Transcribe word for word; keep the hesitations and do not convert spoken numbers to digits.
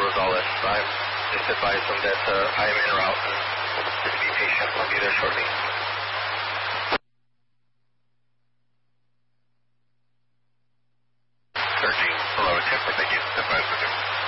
Rosales. I'm just advised them that uh, I am en route. Just be patient. I'll be there shortly. Surging below ten, thank you. ten five,